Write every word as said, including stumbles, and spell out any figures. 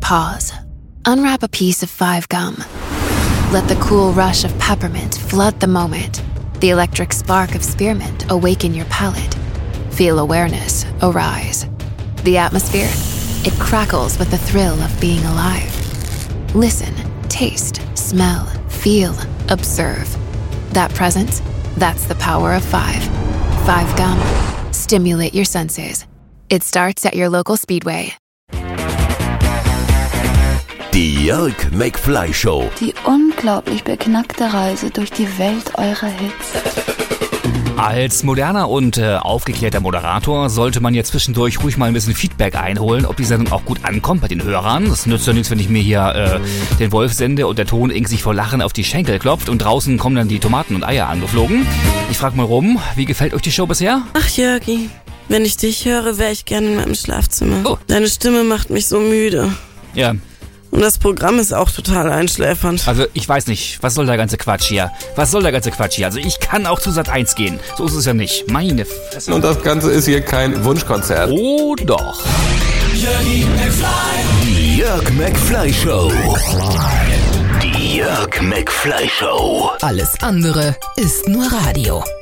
Pause. Unwrap a piece of Five Gum. Let the cool rush of peppermint flood the moment. The electric spark of spearmint awaken your palate. Feel awareness arise. The atmosphere, it crackles with the thrill of being alive. Listen, taste, smell, feel, observe. That presence, that's the power of five. Five Gum. Stimulate your senses. It starts at your local Speedway. Die Jörg McFly Show. Die unglaublich beknackte Reise durch die Welt eurer Hits. Als moderner und äh, aufgeklärter Moderator sollte man jetzt zwischendurch ruhig mal ein bisschen Feedback einholen, ob die Sendung auch gut ankommt bei den Hörern. Das nützt ja nichts, wenn ich mir hier äh, den Wolf sende und der Ton irgendwie sich vor Lachen auf die Schenkel klopft und draußen kommen dann die Tomaten und Eier angeflogen. Ich frag mal rum, wie gefällt euch die Show bisher? Ach Jörgi, wenn ich dich höre, wäre ich gerne in meinem Schlafzimmer. Oh. Deine Stimme macht mich so müde. Ja. Und das Programm ist auch total einschläfernd. Also ich weiß nicht, was soll der ganze Quatsch hier? Was soll der ganze Quatsch hier? Also ich kann auch zu Sat eins gehen. So ist es ja nicht. Meine Fresse. Und das Ganze ist hier kein Wunschkonzert. Oh doch. Die Jörg McFly Show. Die Jörg McFly Show. Alles andere ist nur Radio.